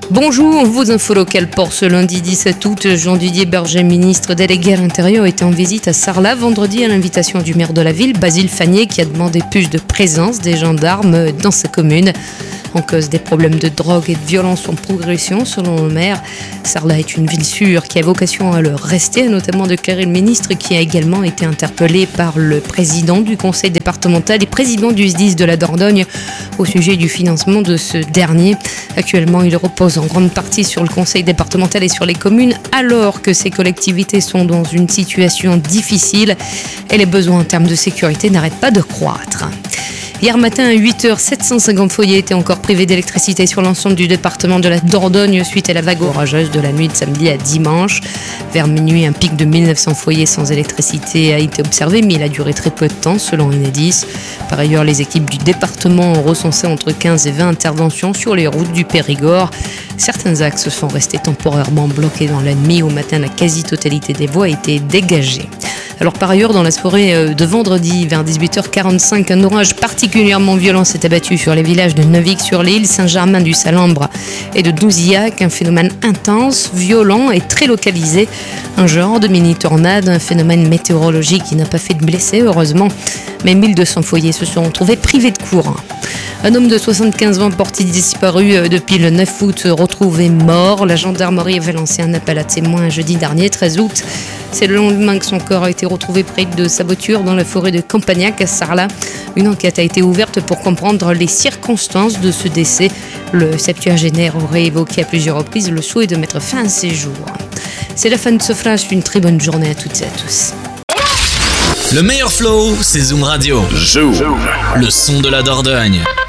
Bonjour, vos infos locales pour ce lundi 17 août. Jean-Didier Berger, ministre délégué à l'Intérieur, était en visite à Sarlat vendredi à l'invitation du maire de la ville, Basile Fanier, qui a demandé plus de présence des gendarmes dans sa commune. En cause des problèmes de drogue et de violence en progression, selon le maire. Sarlat est une ville sûre qui a vocation à le rester, notamment déclaré le ministre, qui a également été interpellé par le président du conseil départemental et président du SDIS de la Dordogne au sujet du financement de ce dernier. Actuellement, il repose en grande partie sur le conseil départemental et sur les communes, alors que ces collectivités sont dans une situation difficile et les besoins en termes de sécurité n'arrêtent pas de croître. Hier matin à 8h, 750 foyers étaient encore privés d'électricité sur l'ensemble du département de la Dordogne suite à la vague orageuse de la nuit de samedi à dimanche. Vers minuit, un pic de 1900 foyers sans électricité a été observé, mais il a duré très peu de temps selon Enedis. Par ailleurs, les équipes du département ont recensé entre 15 et 20 interventions sur les routes du Périgord. Certains axes sont restés temporairement bloqués dans la nuit. Au matin, la quasi-totalité des voies a été dégagée. Alors par ailleurs, dans la soirée de vendredi, vers 18h45, un orage particulièrement violent s'est abattu sur les villages de Neuvik-sur-l'Île, Saint-Germain-du-Salambre et de Douziac. Un phénomène intense, violent et très localisé. Un genre de mini-tornade, un phénomène météorologique qui n'a pas fait de blessés, heureusement. Mais 1200 foyers se sont retrouvés privés de courant. Un homme de 75 ans porté disparu depuis le 9 août, retrouvé mort. La gendarmerie avait lancé un appel à témoins jeudi dernier, 13 août. C'est le lendemain que son corps a été retrouvé près de sa voiture dans la forêt de Campagnac à Sarlat. Une enquête a été ouverte pour comprendre les circonstances de ce décès. Le septuagénaire aurait évoqué à plusieurs reprises le souhait de mettre fin à ses jours. C'est la fin de ce flash. Une très bonne journée à toutes et à tous. Le meilleur flow, c'est Zoom Radio. Zoom. Le son de la Dordogne.